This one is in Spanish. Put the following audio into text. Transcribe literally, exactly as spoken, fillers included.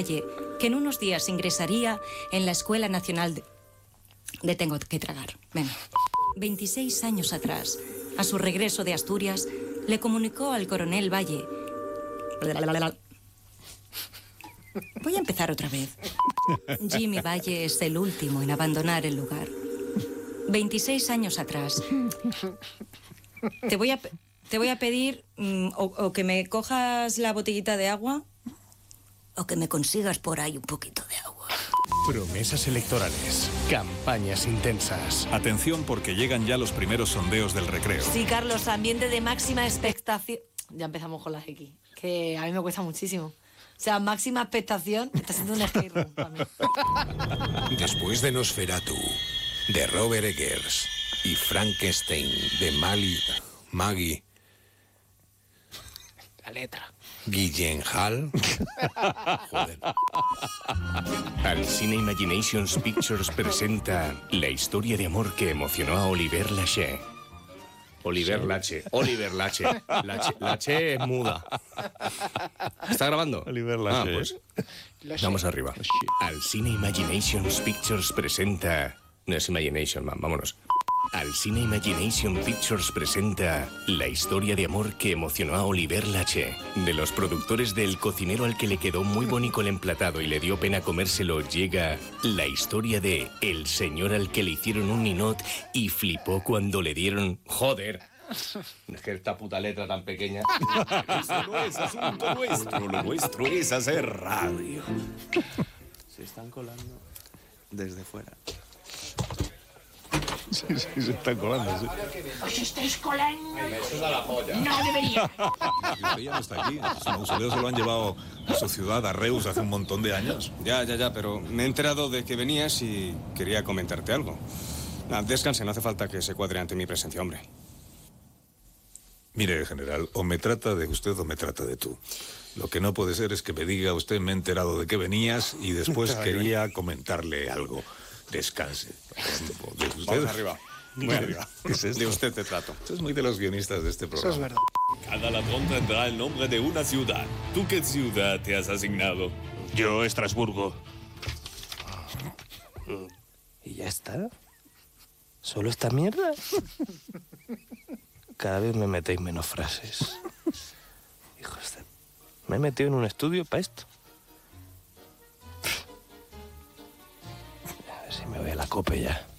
Valle, que en unos días ingresaría en la Escuela Nacional de... de Tengo que tragar. Venga. veintiséis años atrás, a su regreso de Asturias, le comunicó al coronel Valle... Voy a empezar otra vez. Jimmy Valle es el último en abandonar el lugar. veintiséis años atrás. Te voy a, te voy a pedir mm, o, o que me cojas la botellita de agua o que me consigas por ahí un poquito de agua. Promesas electorales, campañas intensas. Atención porque llegan ya los primeros sondeos del Recreo. Sí, Carlos, ambiente de máxima expectación. Ya empezamos con las X, que a mí me cuesta muchísimo. O sea, máxima expectación, está siendo un escape room para mí. Después de Nosferatu, de Robert Eggers, y Frankenstein, de Mali, Maggie... La letra. Gyllenhaal. Joder. Alsina Imaginations Pictures presenta la historia de amor que emocionó a Oliver Lache. Oliver Lache. Oliver Lache. Lache. Lache es muda. ¿Está grabando? Oliver Lache. Ah, pues. Vamos arriba. Alsina Imaginations Pictures presenta... No es Imagination, man, vámonos. Alsina Imagination Pictures presenta la historia de amor que emocionó a Oliver Lache. De los productores de El cocinero al que le quedó muy bonito el emplatado y le dio pena comérselo, llega la historia de El señor al que le hicieron un ninot y flipó cuando le dieron... ¡Joder! Es que esta puta letra tan pequeña... Eso no es asunto nuestro, lo nuestro es hacer radio. Se están colando desde fuera. Sí, sí, se están colando, sí. ¿Os estáis colando? Me suda la polla. No debería. Y usted ya no está aquí. Su mausoleo se lo han llevado a su ciudad, a Reus, hace un montón de años. Ya, ya, ya, pero me he enterado de que venías y quería comentarte algo. Nah, descanse, no hace falta que se cuadre ante mi presencia, hombre. Mire, general, o me trata de usted o me trata de tú. Lo que no puede ser es que me diga usted, me he enterado de que venías y después quería comentarle algo. Descanse. De usted. Vamos arriba. Muy arriba. ¿Qué es esto? De usted te trato. Esto es muy de los guionistas de este programa. Eso es verdad. Cada ladrón tendrá el nombre de una ciudad. ¿Tú qué ciudad te has asignado? Yo, Estrasburgo. ¿Y ya está? ¿Solo esta mierda? Cada vez me metéis menos frases. Hijos de... Me he metido en un estudio para esto. A ver si me voy a la cope ya.